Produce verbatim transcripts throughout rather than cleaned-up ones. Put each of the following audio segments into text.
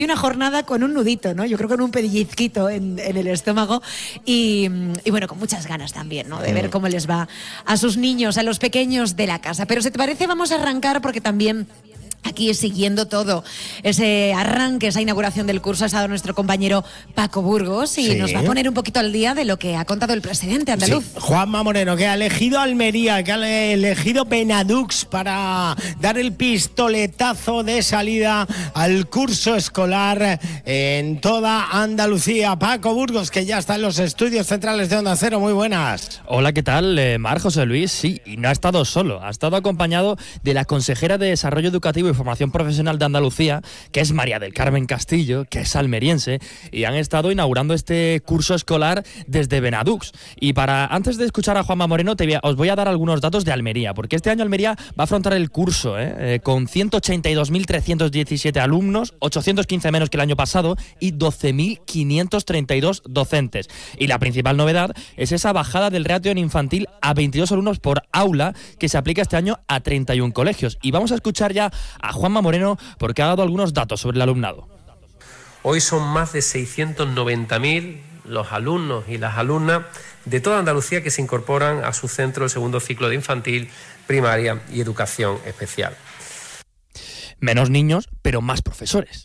una jornada con un nudito, ¿no? Yo creo que con un pellizquito en, en el estómago y, y bueno, con muchas ganas también, ¿no? De ver cómo les va a sus niños, a los pequeños de la casa. Pero si te parece, vamos a arrancar porque también aquí siguiendo todo ese arranque, esa inauguración del curso ha estado nuestro compañero Paco Burgos y sí. nos va a poner un poquito al día de lo que ha contado el presidente andaluz. Sí. Juanma Moreno, que ha elegido Almería, que ha elegido Benadux para dar el pistoletazo de salida al curso escolar en toda Andalucía. Paco Burgos, que ya está en los estudios centrales de Onda Cero. Muy buenas. Hola, ¿qué tal? Eh, Mar, José Luis, sí, y no ha estado solo, ha estado acompañado de la consejera de Desarrollo Educativo y Formación Profesional de Andalucía, que es María del Carmen Castillo, que es almeriense, y han estado inaugurando este curso escolar desde Benadux. Y para antes de escuchar a Juanma Moreno, te voy a, os voy a dar algunos datos de Almería, porque este año Almería va a afrontar el curso ¿eh? Eh, con ciento ochenta y dos mil trescientos diecisiete alumnos, ochocientos quince menos que el año pasado, y doce mil quinientos treinta y dos docentes. Y la principal novedad es esa bajada del ratio en infantil a veintidós alumnos por aula, que se aplica este año a treinta y un colegios. Y vamos a escuchar ya a Juanma Moreno porque ha dado algunos datos sobre el alumnado. Hoy son más de seiscientos noventa mil los alumnos y las alumnas de toda Andalucía que se incorporan a su centro el segundo ciclo de infantil, primaria y educación especial. Menos niños, pero más profesores.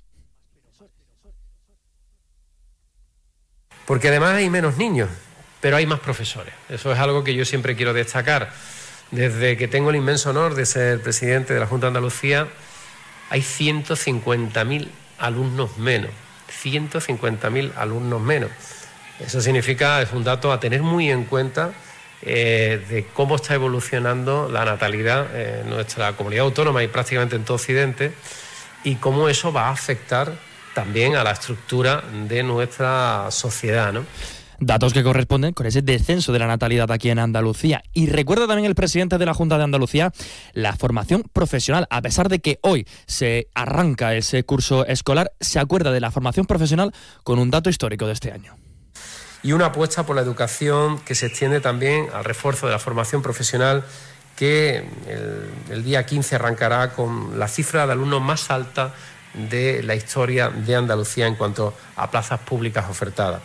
Porque además hay menos niños, pero hay más profesores. Eso es algo que yo siempre quiero destacar. Desde que tengo el inmenso honor de ser presidente de la Junta de Andalucía, hay ciento cincuenta mil alumnos menos. ciento cincuenta mil alumnos menos. Eso significa, es un dato a tener muy en cuenta eh, de cómo está evolucionando la natalidad en nuestra comunidad autónoma y prácticamente en todo Occidente, y cómo eso va a afectar también a la estructura de nuestra sociedad, ¿no? Datos que corresponden con ese descenso de la natalidad aquí en Andalucía. Y recuerda también el presidente de la Junta de Andalucía la formación profesional. A pesar de que hoy se arranca ese curso escolar, se acuerda de la formación profesional con un dato histórico de este año. Y una apuesta por la educación que se extiende también al refuerzo de la formación profesional, que el, el día quince arrancará con la cifra de alumnos más alta de la historia de Andalucía en cuanto a plazas públicas ofertadas.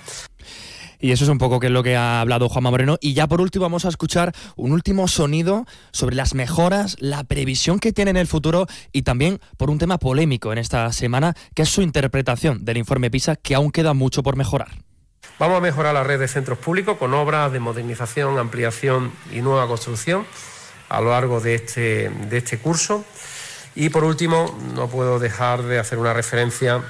Y eso es un poco que es lo que ha hablado Juanma Moreno. Y ya por último vamos a escuchar un último sonido sobre las mejoras, la previsión que tiene en el futuro y también por un tema polémico en esta semana, que es su interpretación del informe PISA, que aún queda mucho por mejorar. Vamos a mejorar la red de centros públicos con obras de modernización, ampliación y nueva construcción a lo largo de este, de este curso. Y por último, no puedo dejar de hacer una referencia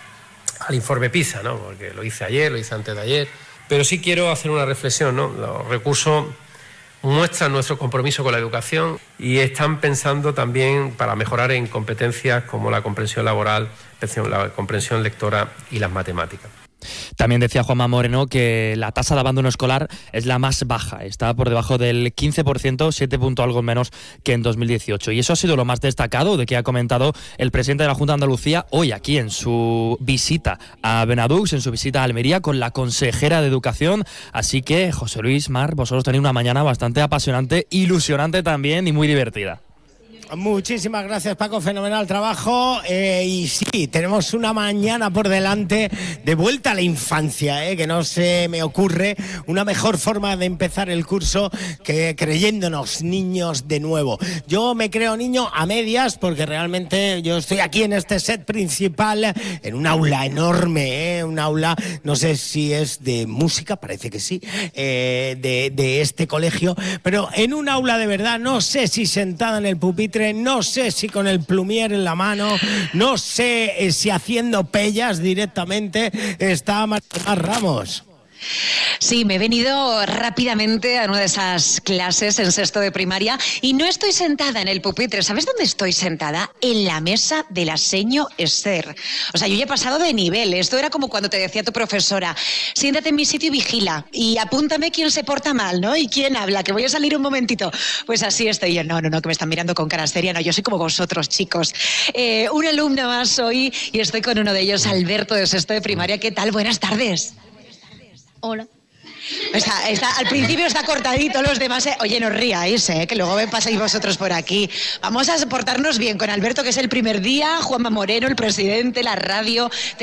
al informe PISA, ¿no? Porque lo hice ayer, lo hice antes de ayer. Pero sí quiero hacer una reflexión, ¿no? Los recursos muestran nuestro compromiso con la educación y están pensando también para mejorar en competencias como la comprensión laboral, la comprensión lectora y las matemáticas. También decía Juanma Moreno que la tasa de abandono escolar es la más baja, está por debajo del quince por ciento, siete puntos algo menos que en dos mil dieciocho. Y eso ha sido lo más destacado de que ha comentado el presidente de la Junta de Andalucía hoy aquí en su visita a Benadux, en su visita a Almería con la consejera de Educación. Así que, José Luis, Mar, vosotros tenéis una mañana bastante apasionante, ilusionante también y muy divertida. Muchísimas gracias, Paco, fenomenal trabajo. Eh, y sí, tenemos una mañana por delante de vuelta a la infancia, eh, que no se me ocurre una mejor forma de empezar el curso que creyéndonos niños de nuevo. Yo me creo niño a medias porque realmente yo estoy aquí en este set principal, en un aula enorme, eh, un aula, no sé si es de música, parece que sí, eh, de, de este colegio, pero en un aula de verdad, no sé si sentada en el pupitre, no sé si con el plumier en la mano, no sé eh, si haciendo pellas directamente está Mar Ramos. Sí, me he venido rápidamente a una de esas clases en sexto de primaria y no estoy sentada en el pupitre. ¿Sabes dónde estoy sentada? En la mesa de la seño Esther. O sea, yo ya he pasado de nivel. Esto era como cuando te decía tu profesora, siéntate en mi sitio y vigila y apúntame quién se porta mal, ¿no? Y quién habla, que voy a salir un momentito. Pues así estoy yo. No, no, no, que me están mirando con cara seria. No, yo soy como vosotros, chicos. Eh, una alumna más hoy y estoy con uno de ellos, Alberto, de sexto de primaria. ¿Qué tal? Buenas tardes. Hola. Está, está, al principio está cortadito, los demás, eh, oye, no ríais, eh, que luego me pasáis vosotros por aquí. Vamos a portarnos bien con Alberto, que es el primer día, Juanma Moreno, el presidente, la radio.